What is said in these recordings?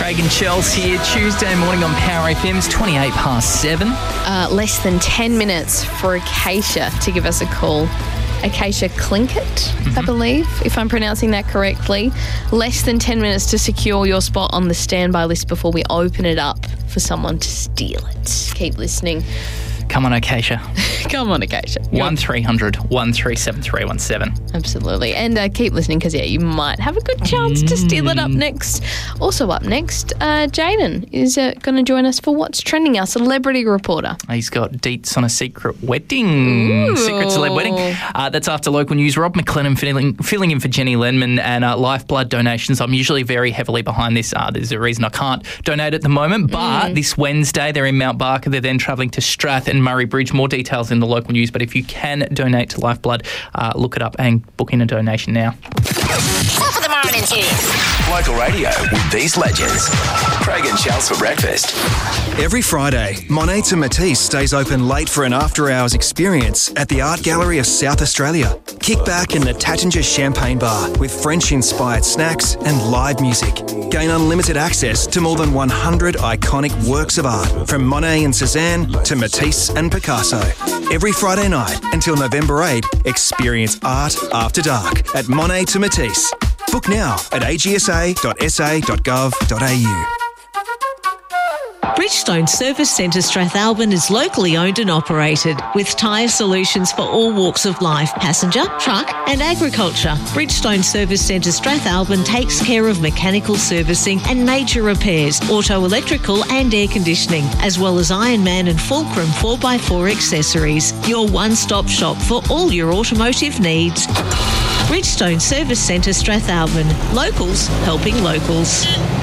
Craig and Chelsea here. Tuesday morning on Power FM's 28 past 7. Less than 10 minutes for Acacia to give us a call. Acacia Clinkett, I believe, if I'm pronouncing that correctly. Less than 10 minutes to secure your spot on the standby list before we open it up for someone to steal it. Keep listening. Come on, Acacia. Come on, Acacia. 1300 137 317. Absolutely. And keep listening because, you might have a good chance to steal it up next. Also up next, Jaden is going to join us for What's Trending, our celebrity reporter. He's got deets on a secret wedding. Ooh. Secret celeb wedding. That's after local news. Rob McLennan filling in for Jenny Lenman and lifeblood donations. I'm usually very heavily behind this. There's a reason I can't donate at the moment, but this Wednesday they're in Mount Barker. They're then travelling to Strath and Murray Bridge. More details in the local news, but if you can donate to Lifeblood, look it up and book in a donation now. Top of the morning hits. Local radio with these legends. Craig and Chels for breakfast. Every Friday, Monet to Matisse stays open late for an after-hours experience at the Art Gallery of South Australia. Kick back in the Tattinger Champagne Bar with French-inspired snacks and live music. Gain unlimited access to more than 100 iconic works of art, from Monet and Cézanne to Matisse and Picasso. Every Friday night until November 8, experience art after dark at Monet to Matisse. Book now at agsa.sa.gov.au. Bridgestone Service Centre Strathalbyn is locally owned and operated with tyre solutions for all walks of life, passenger, truck and agriculture. Bridgestone Service Centre Strathalbyn takes care of mechanical servicing and major repairs, auto, electrical and air conditioning, as well as Ironman and Fulcrum 4x4 accessories. Your one-stop shop for all your automotive needs. Bridgestone Service Centre Strathalbyn. Locals helping locals.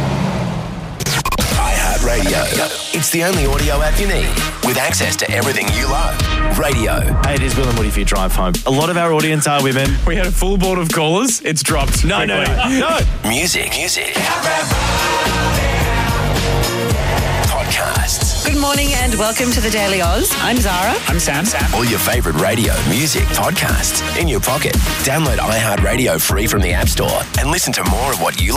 Radio. It's the only audio app you need with access to everything you love. Radio. Hey, it is Will and Woody for your drive home. A lot of our audience are women. We had a full board of callers. It's dropped. No. Music. Podcasts. Good morning and welcome to the Daily Oz. I'm Zara. I'm Sam. All your favourite radio, music, podcasts in your pocket. Download iHeartRadio free from the App Store and listen to more of what you